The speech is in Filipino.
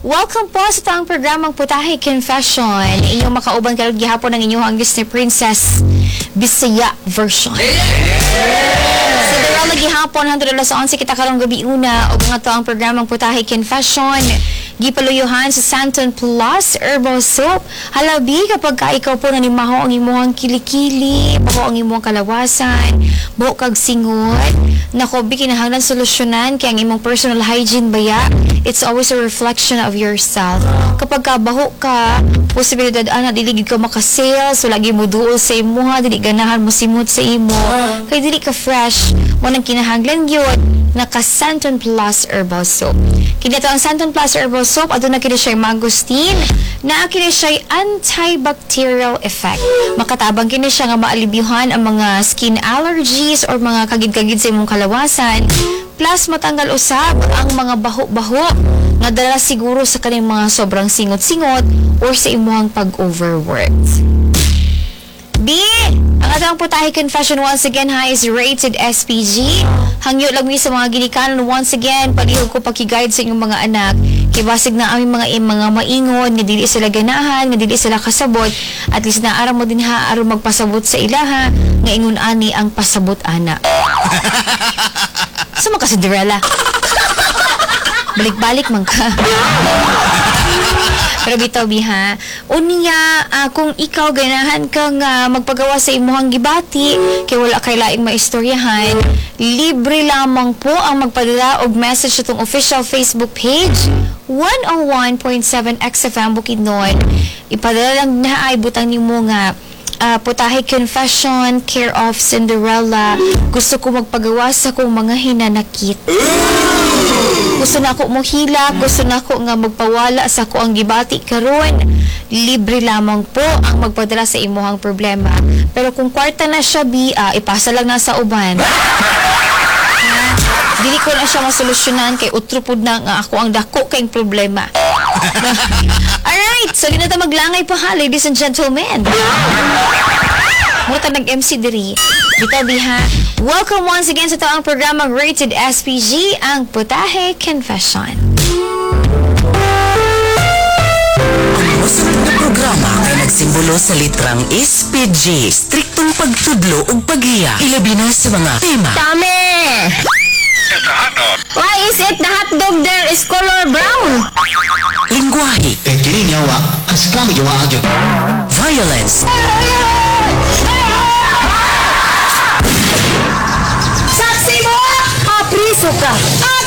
Welcome po sa taong programang Putahe Confession. Inyong makauban karod gihapon ng inyong Disney Princess Bisaya version. Sa darama gihapon hangtod alas 11 kita karong gabi una ug nga to ang programang Putahe Confession. Gipaluyuhan sa Santon Plus Herbal Soap. Halabi kapag ka ikaw po nanimaho ang imong kilikili, baho ang imong kalawasan, buhok kag singot, nako bi kinahanglan solusyonan kay ang imong personal hygiene baya. It's always a reflection of yourself. Kapag ka baho ka, posibilidad ana dili gid ka makasales, so lagi mo duol sa imuha, dili ganahan mo simot sa imo. Kay dili ka fresh, mo nang kinahanglan gyud naka Santon Plus Herbal Soap. Kini ang Santon Plus Herbal Soap aduna kini siya mangosteen, naa kini siya antibacterial effect. Makatabang kini siya nga maalibyuhan ang mga skin allergies or mga kagid-kagid sa imong kalawasan. Plus matanggal usab ang mga baho-baho nga dala siguro sa kaning mga sobrang singot-singot or sa imong pag-overwork. B, ang atang Putahe Confession once again is rated SPG. Hangyo lang mi sa mga ginikanan once again, palihog ko pakiguide sa inyong mga anak. Kibasig na aming mga maingon, nga dili sila ganahan, nga dili sila kasabot. At least na aram mo din ha, aram magpasabot sa ilaha, nga ingon ani ang pasabot ana. Sama ka Cinderella. Balik-balik man ka. Pero bitaw biha, unya kung ikaw ganahan kang magpagawa sa imuhang gibati, kay wala kay laing maistoryahan, libre lamang po ang magpadala og message sa itong official Facebook page 101.7 XFM Bukidnon. Ipadala lang na ay butang nimo nga Putahe Confession, care of Cinderella. Gusto ko magpagawa sa kong mga hinanakit. Gusto na ako mohila, gusto na ako nga magpawala sa ko ang gibati karon. Libre lamang po ang magpadala sa imuhang problema. Pero kung kwarta na siya, ipasa lang na sa uban. Dili ko na siya masolusyonan kay utrupod na nga ako ang dako kayong problema. Alright, so di na tayo maglangay pa ha, ladies and gentlemen. Muna nag-MC diri. Bitaw biha. Welcome once again sa taong programang rated SPG, ang Putahe Confession. Ang masunod na programa ay nagsimbolo sa litrang SPG, striktong pagtudlo ug paghiya. Ilabi na sa mga tema. Dami! Why is it the hot dog there is color brown? Lingwahe. Violence. Saksi mo! Apriso ka!